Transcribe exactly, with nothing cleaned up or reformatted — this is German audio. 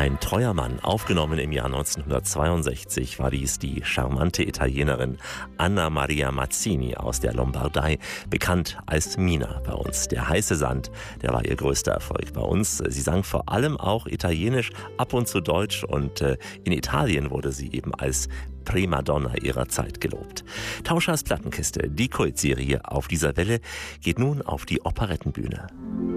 Ein treuer Mann, aufgenommen im Jahr neunzehnhundertzweiundsechzig, war dies die charmante Italienerin Anna Maria Mazzini aus der Lombardei, bekannt als Mina bei uns. Der heiße Sand, der war ihr größter Erfolg bei uns. Sie sang vor allem auch Italienisch, ab und zu Deutsch, und äh, in Italien wurde sie eben als Primadonna ihrer Zeit gelobt. Tauschers Plattenkiste, die Kultserie auf dieser Welle, geht nun auf die Operettenbühne.